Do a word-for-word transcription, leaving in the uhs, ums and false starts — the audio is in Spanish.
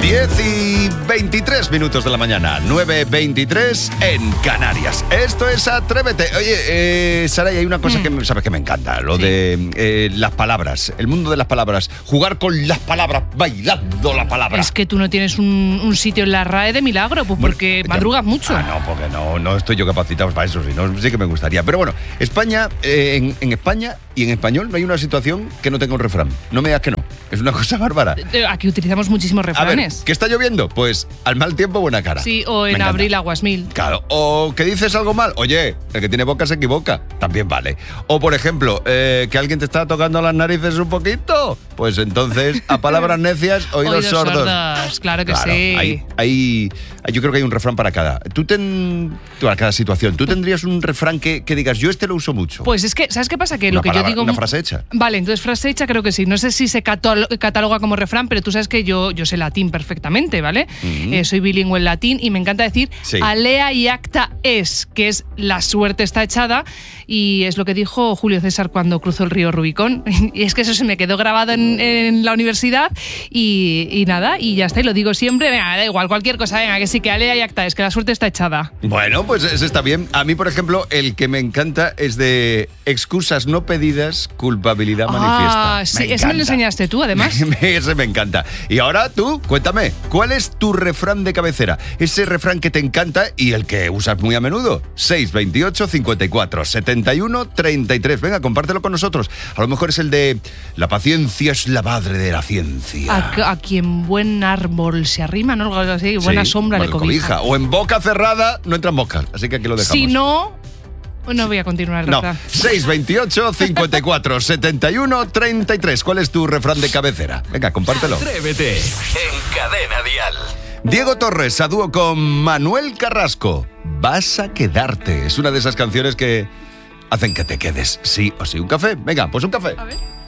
diez y veintitrés minutos de la mañana, nueve veintitrés en Canarias. Esto es Atrévete. Oye, eh, Saray, hay una cosa mm. que me, sabes que me encanta, lo sí. de eh, las palabras, el mundo de las palabras, jugar con las palabras, bailando la palabra. Es que tú no tienes un, un sitio en la R A E de milagro, pues bueno, porque ya, madrugas mucho. Ah, no, porque no, no estoy yo capacitado para eso, sino sí que me gustaría. Pero bueno, España, eh, en, en España y en español no hay una situación que no tenga un refrán. No me digas que no, es una cosa bárbara. Aquí utilizamos muchísimos refranes. A ver, ¿qué está lloviendo? Pues al mal tiempo, buena cara. Sí, o en abril aguas mil. Claro, o que dices algo mal. Oye, el que tiene boca se equivoca. También vale. O, por ejemplo, eh, que alguien te está tocando las narices un poquito. Pues entonces, a palabras necias, oídos, oídos sordos. sordos. Claro que claro, sí. Hay, hay, yo creo que hay un refrán para cada. Tú ten, tú a cada situación. ¿Tú tendrías un refrán que, que digas, yo este lo uso mucho? Pues es que, ¿sabes qué pasa? Que una lo que palabra, yo digo... Una frase hecha. Vale, entonces frase hecha creo que sí. No sé si se cataloga como refrán, pero tú sabes que yo, yo sé latín perfectamente, ¿vale? Uh-huh. Eh, soy bilingüe en latín y me encanta decir sí. alea y acta es, que es la suerte está echada, y es lo que dijo Julio César cuando cruzó el río Rubicón. Y es que eso se me quedó grabado en, en la universidad y, y nada, y ya está, y lo digo siempre, venga, da igual, cualquier cosa, venga, que sí, que alea y acta es, que la suerte está echada. Bueno, pues eso está bien. A mí, por ejemplo, el que me encanta es de excusas no pedidas, culpabilidad ah, manifiesta. Ah, sí, ese me lo enseñaste tú, además. Ese me encanta. Y ahora tú, cuéntame, ¿cuál es tu refrán de cabecera? Ese refrán que te encanta y el que usas muy a menudo. seis veintiocho cincuenta y cuatro setenta y uno treinta y tres. Venga, compártelo con nosotros. A lo mejor es el de la paciencia es la madre de la ciencia. A, a quien buen árbol se arrima, ¿no? Algo así, buena sí, sombra bueno, le cobija. cobija. O en boca cerrada no entran moscas. Así que aquí lo dejamos. Si no... No voy a continuar, no. seis veintiocho cincuenta y cuatro setenta y uno treinta y tres. ¿Cuál es tu refrán de cabecera? Venga, compártelo. Atrévete en Cadena Dial. Diego Torres a dúo con Manuel Carrasco. Vas a quedarte. Es una de esas canciones que hacen que te quedes. Sí o sí. Un café. Venga, pues un café. A ver.